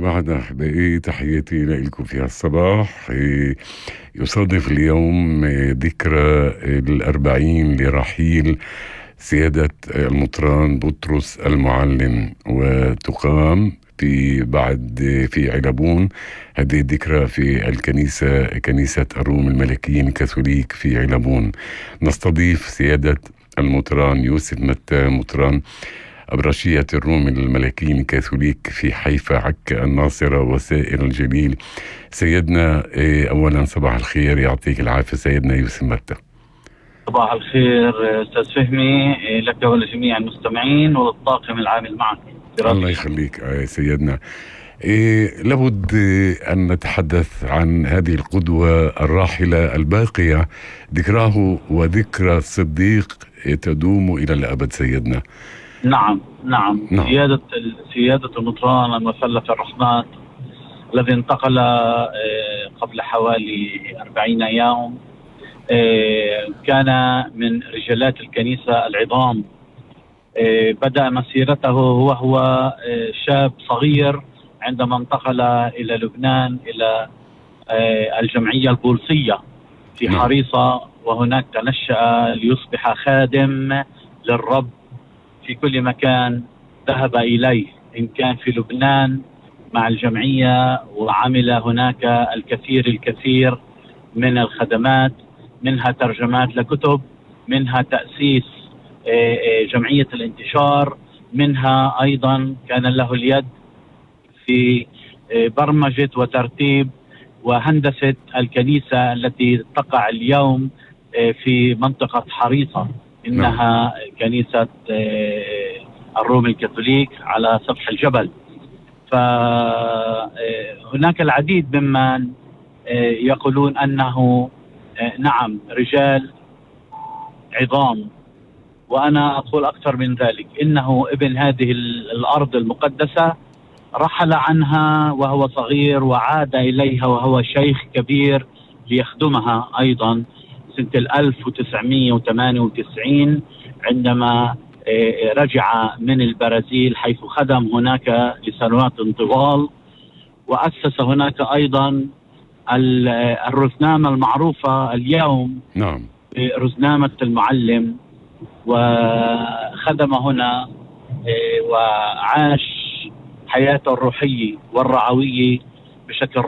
بعد أحبائي تحياتي لكم في الصباح. يصادف اليوم ذكرى الأربعين لرحيل سيادة المطران بطرس المعلم، وتقام في علبون هذه الذكرى في كنيسة الروم الملكيين الكاثوليك في علبون. نستضيف سيادة المطران يوسف متى مطران أبرشية الروم الملكيين الكاثوليك في حيفا عكا الناصرة وسائر الجليل. سيدنا أولا صباح الخير، يعطيك العافية سيدنا يوسف متى. صباح الخير أستاذ فهمي لك ولجميع المستمعين وللطاقم العامل معك. الله يخليك سيدنا. لابد أن نتحدث عن هذه القدوة الراحلة الباقية، ذكراه وذكرى الصديق تدوم إلى الأبد سيدنا. نعم. سيادة المطران المثلث الرحمات الذي انتقل قبل حوالي 40 يوم، كان من رجالات الكنيسة العظام. بدأ مسيرته وهو شاب صغير عندما انتقل إلى لبنان إلى الجمعية البولسية في حريصة، وهناك تنشأ ليصبح خادم للرب في كل مكان ذهب إليه، إن كان في لبنان مع الجمعية، وعمل هناك الكثير من الخدمات، منها ترجمات لكتب، منها تأسيس جمعية الانتشار، منها أيضا كان له اليد في برمجة وترتيب وهندسة الكنيسة التي تقع اليوم في منطقة حريصة، إنها كنيسة الروم الكاثوليك على سطح الجبل. فهناك العديد ممن يقولون أنه نعم رجال عظام، وأنا أقول أكثر من ذلك، إنه ابن هذه الأرض المقدسة، رحل عنها وهو صغير وعاد إليها وهو شيخ كبير ليخدمها أيضا سنة 1998 عندما رجع من البرازيل، حيث خدم هناك لسنوات طوال، وأسس هناك أيضا الرزنامة المعروفة اليوم، نعم، رزنامة المعلم، وخدم هنا وعاش حياته الروحية والرعوية بشكل